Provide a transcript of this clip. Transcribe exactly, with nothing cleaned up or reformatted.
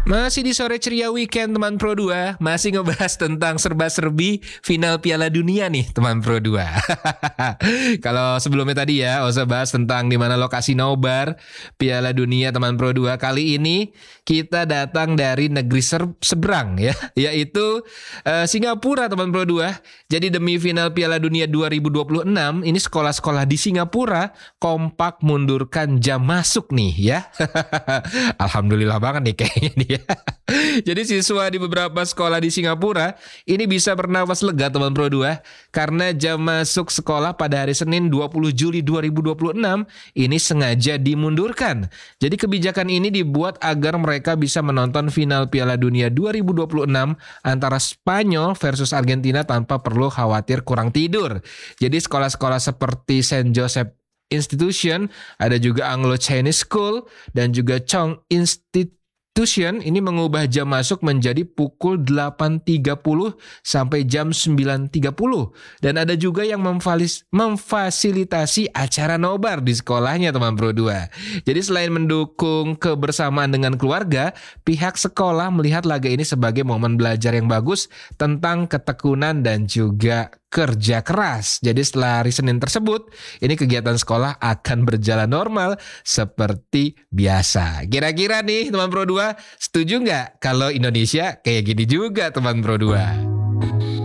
Masih di sore ceria weekend teman Pro dua, masih ngebahas tentang serba-serbi final Piala Dunia nih teman Pro dua. Kalau sebelumnya tadi ya, Oza bahas tentang di mana lokasi nobar Piala Dunia teman Pro dua. Kali ini kita datang dari negeri ser- seberang ya, yaitu uh, Singapura teman Pro dua. Jadi demi final Piala Dunia dua ribu dua puluh enam, ini sekolah-sekolah di Singapura kompak mundurkan jam masuk nih ya. Alhamdulillah banget nih kayaknya dia. Jadi siswa di beberapa sekolah di Singapura ini bisa bernafas lega teman Pro dua karena jam masuk sekolah pada hari Senin dua puluh Juli dua ribu dua puluh enam ini sengaja dimundurkan. Jadi kebijakan ini dibuat agar mereka bisa menonton final Piala Dunia dua ribu dua puluh enam antara Spanyol versus Argentina tanpa perlu khawatir kurang tidur. Jadi sekolah-sekolah seperti Saint Joseph Institution, ada juga Anglo Chinese School dan juga Chong Institution ini mengubah jam masuk menjadi pukul delapan tiga puluh sampai jam sembilan tiga puluh. Dan ada juga yang memfalis, memfasilitasi acara nobar di sekolahnya teman Pro dua. Jadi selain mendukung kebersamaan dengan keluarga, pihak sekolah melihat laga ini sebagai momen belajar yang bagus tentang ketekunan dan juga kerja keras. Jadi setelah hari Senin tersebut, ini kegiatan sekolah akan berjalan normal seperti biasa. Kira-kira nih teman Pro dua, setuju nggak kalau Indonesia kayak gini juga teman Pro dua?